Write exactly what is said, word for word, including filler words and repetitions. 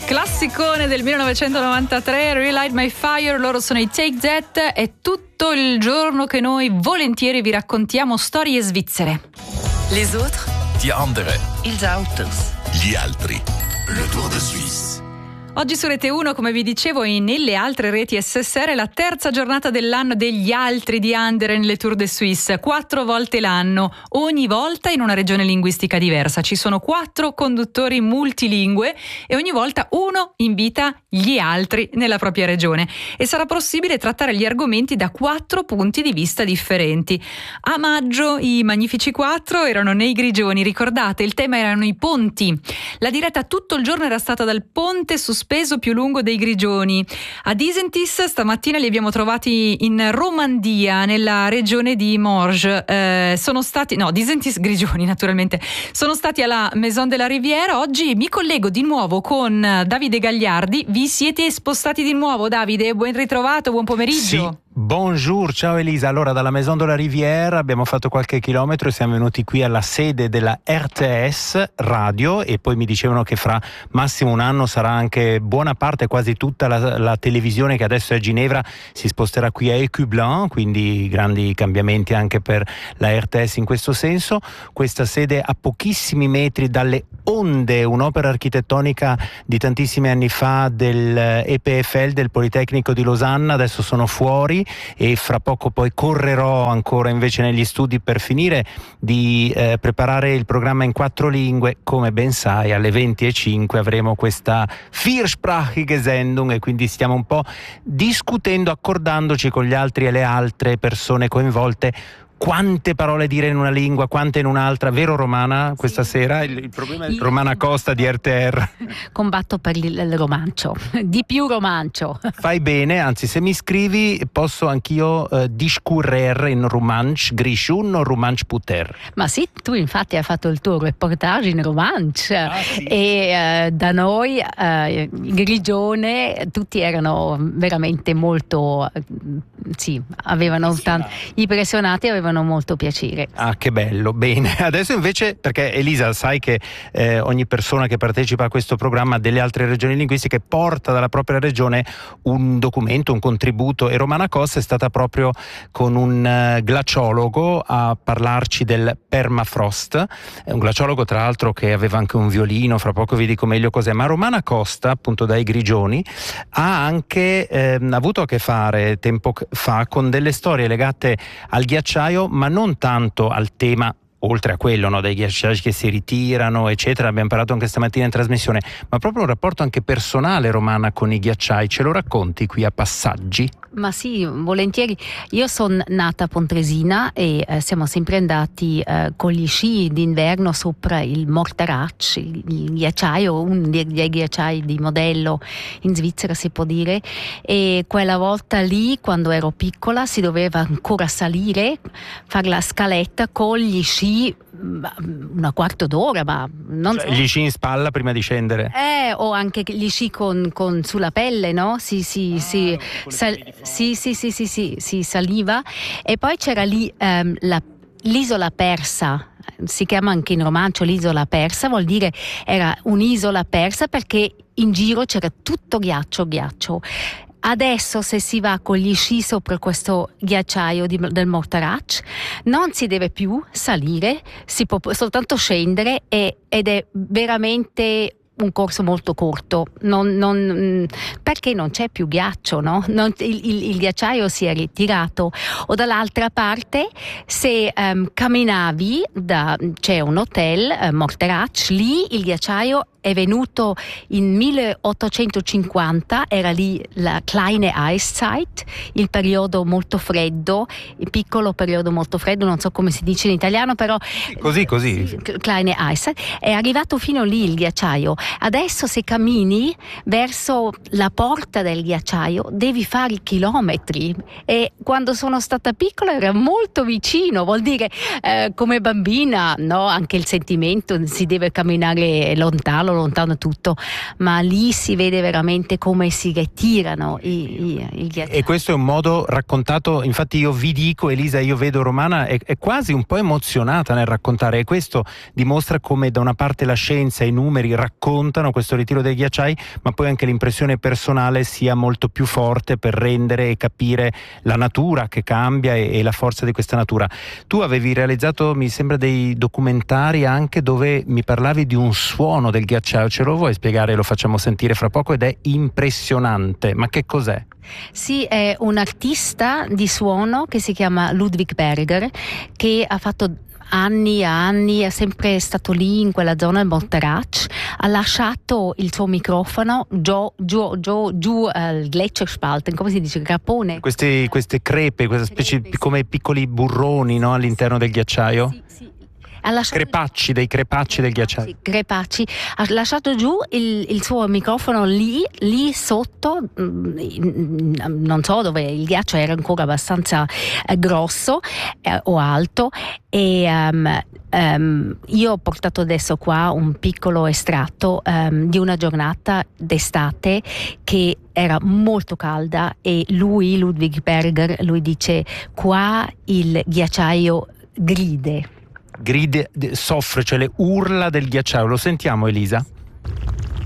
Classicone del millenovecentonovantatré, Relight My Fire, loro sono i Take That. È tutto il giorno che noi volentieri vi raccontiamo storie svizzere. Les autres, Die andere. ils Autos. Gli altri. Le Tour de Suisse. Oggi su Rete uno, come vi dicevo, e nelle altre reti S S R, la terza giornata dell'anno degli altri di Andere nelle Tour de Suisse. Quattro volte l'anno, ogni volta in una regione linguistica diversa. Ci sono quattro conduttori multilingue e ogni volta uno invita gli altri nella propria regione. E sarà possibile trattare gli argomenti da quattro punti di vista differenti. A maggio i Magnifici Quattro erano nei Grigioni, ricordate? Il tema erano i ponti. La diretta tutto il giorno era stata dal ponte su peso più lungo dei Grigioni. A Disentis stamattina li abbiamo trovati in Romandia, nella regione di Morges. Eh, sono stati, no, Disentis Grigioni naturalmente, sono stati alla Maison de la Riviera. Oggi mi collego di nuovo con Davide Gagliardi. Vi siete spostati di nuovo, Davide? Buon ritrovato, buon pomeriggio. Sì. Bonjour, ciao Elisa. Allora, dalla Maison de la Riviera abbiamo fatto qualche chilometro e siamo venuti qui alla sede della R T S Radio, e poi mi dicevano che fra massimo un anno sarà anche buona parte, quasi tutta la, la televisione che adesso è a Ginevra si sposterà qui a Écublens, quindi grandi cambiamenti anche per la R T S in questo senso. Questa sede a pochissimi metri dalle onde, un'opera architettonica di tantissimi anni fa del E P F L, del Politecnico di Losanna. Adesso sono fuori e fra poco poi correrò ancora invece negli studi per finire di eh, preparare il programma in quattro lingue. Come ben sai, alle venti e cinque avremo questa viersprachige Sendung e quindi stiamo un po' discutendo, accordandoci con gli altri e le altre persone coinvolte quante parole dire in una lingua, quante in un'altra, vero Romana? Questa sì. Sera il, il problema è il Romana Costa di R T R. Combatto per il, il romancio, di più romancio. Fai bene, anzi se mi scrivi posso anch'io eh, discurrer in romanch, grishun o romanch puter. Ma sì, tu infatti hai fatto il tuo reportage in romanch ah, sì. e eh, da noi eh, in Grigione tutti erano veramente molto, eh, sì, avevano tanto impressionati, avevano molto piacere. Ah, che bello, bene. Adesso invece, perché Elisa sai che eh, ogni persona che partecipa a questo programma delle altre regioni linguistiche porta dalla propria regione un documento, un contributo, e Romana Costa è stata proprio con un uh, glaciologo a parlarci del permafrost. È un glaciologo tra l'altro che aveva anche un violino, fra poco vi dico meglio cos'è, ma Romana Costa, appunto dai Grigioni, ha anche eh, avuto a che fare tempo fa con delle storie legate al ghiacciaio, ma non tanto al tema, oltre a quello, no, dei ghiacciai che si ritirano eccetera, abbiamo parlato anche stamattina in trasmissione, ma proprio un rapporto anche personale, Romana, con i ghiacciai. Ce lo racconti qui a passaggi? Ma sì, volentieri. Io sono nata a Pontresina e eh, siamo sempre andati eh, con gli sci d'inverno sopra il Morterac, il, il ghiacciaio, un dei ghiacciai di modello in Svizzera si può dire, e quella volta lì, quando ero piccola, si doveva ancora salire, fare la scaletta con gli sci una quarto d'ora, ma non cioè, so. Gli sci in spalla prima di scendere? Eh, o anche gli sci con, con sulla pelle, no? Si, si, ah, si, sal, sì, sì, sì, sì, sì, si saliva. E poi c'era lì um, la, l'isola persa, si chiama anche in romancio l'isola persa, vuol dire era un'isola persa perché in giro c'era tutto ghiaccio, ghiaccio. Adesso se si va con gli sci sopra questo ghiacciaio di, del Morterac non si deve più salire, si può soltanto scendere e, ed è veramente un corso molto corto, non, non, perché non c'è più ghiaccio, no? Non, il, il, il ghiacciaio si è ritirato. O dall'altra parte, se um, camminavi, da, c'è un hotel, uh, Morterac, lì il ghiacciaio è venuto in milleottocentocinquanta, era lì la Kleine Eiszeit, il periodo molto freddo, il piccolo periodo molto freddo, non so come si dice in italiano, però così così Kleine Eiszeit, è arrivato fino lì il ghiacciaio. Adesso se cammini verso la porta del ghiacciaio devi fare chilometri, e quando sono stata piccola era molto vicino, vuol dire eh, come bambina, no, anche il sentimento, si deve camminare lontano lontano tutto, ma lì si vede veramente come si ritirano i, i, i ghiacciai. E questo è un modo raccontato, infatti io vi dico, Elisa, io vedo Romana è, è quasi un po' emozionata nel raccontare, e questo dimostra come da una parte la scienza, i numeri raccontano raccontano, questo ritiro dei ghiacciai, ma poi anche l'impressione personale sia molto più forte per rendere e capire la natura che cambia e, e la forza di questa natura. Tu avevi realizzato, mi sembra, dei documentari anche dove mi parlavi di un suono del ghiacciaio. Ce lo vuoi spiegare? Lo facciamo sentire fra poco ed è impressionante. Ma che cos'è? Sì, è un artista di suono che si chiama Ludwig Berger, che ha fatto anni e anni, è sempre stato lì in quella zona del Monterach, ha lasciato il suo microfono giù, giù, giù, giù al Gletscherspalten, come si dice, grappone. Queste, queste crepe, questa specie Crepe, sì. come piccoli burroni, no, all'interno del ghiacciaio? Sì, sì. Ha lasciato Crepacci, dei crepacci del ghiacciaio. Sì, crepacci. Ha lasciato giù il, il suo microfono lì, lì sotto, mm, non so dove, il ghiaccio era ancora abbastanza eh, grosso eh, o alto, e um, um, io ho portato adesso qua un piccolo estratto um, di una giornata d'estate che era molto calda, e lui, Ludwig Berger, lui dice: qua il ghiacciaio gride. Gride, soffre, cioè le urla del ghiacciaio. Lo sentiamo, Elisa?